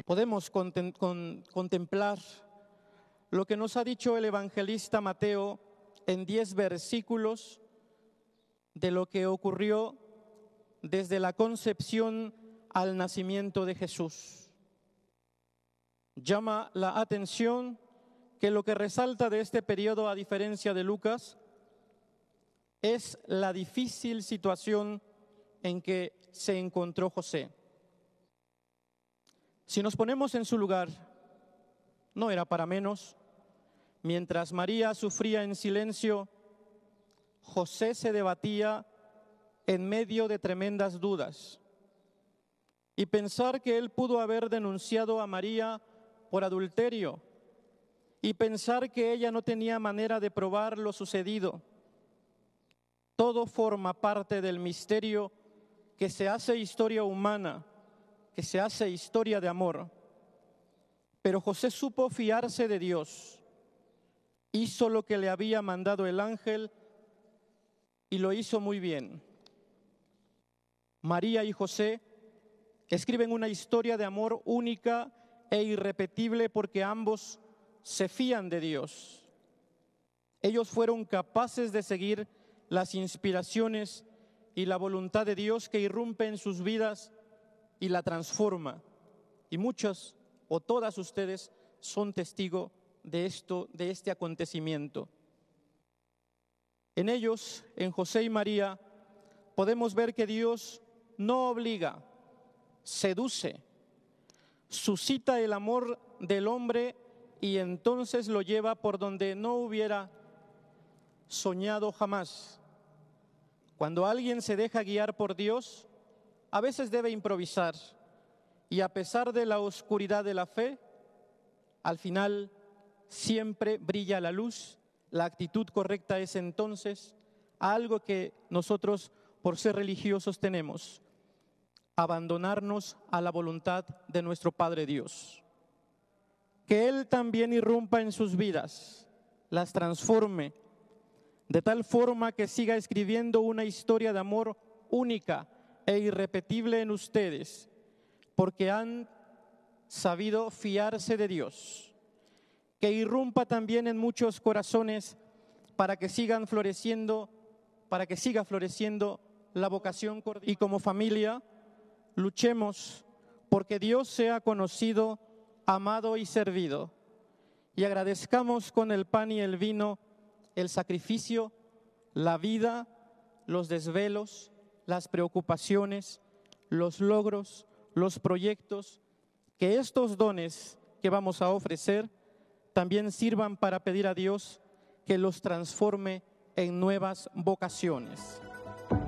podemos contemplar lo que nos ha dicho el evangelista Mateo en 10 versículos de lo que ocurrió desde la concepción al nacimiento de Jesús. Llama la atención que lo que resalta de este periodo, a diferencia de Lucas, es la difícil situación en que se encontró José. Si nos ponemos en su lugar, no era para menos. Mientras María sufría en silencio, José se debatía en medio de tremendas dudas. Y pensar que él pudo haber denunciado a María por adulterio, y pensar que ella no tenía manera de probar lo sucedido, todo forma parte del misterio que se hace historia humana, que se hace historia de amor. Pero José supo fiarse de Dios, hizo lo que le había mandado el ángel y lo hizo muy bien. María y José escriben una historia de amor única e irrepetible porque ambos se fían de Dios. Ellos fueron capaces de seguir las inspiraciones y la voluntad de Dios que irrumpe en sus vidas y la transforma. Y muchas o todas ustedes son testigos de esto, de este acontecimiento. En ellos, en José y María, podemos ver que Dios no obliga, seduce, suscita el amor del hombre y entonces lo lleva por donde no hubiera soñado jamás. Cuando alguien se deja guiar por Dios, a veces debe improvisar y a pesar de la oscuridad de la fe, al final siempre brilla la luz. La actitud correcta es entonces algo que nosotros, por ser religiosos, tenemos: abandonarnos a la voluntad de nuestro Padre Dios. Que Él también irrumpa en sus vidas, las transforme, de tal forma que siga escribiendo una historia de amor única e irrepetible en ustedes, porque han sabido fiarse de Dios. Que irrumpa también en muchos corazones para que siga floreciendo la vocación cordial. Y como familia, luchemos porque Dios sea conocido, amado y servido. Y agradezcamos con el pan y el vino el sacrificio, la vida, los desvelos, las preocupaciones, los logros, los proyectos, que estos dones que vamos a ofrecer también sirvan para pedir a Dios que los transforme en nuevas vocaciones.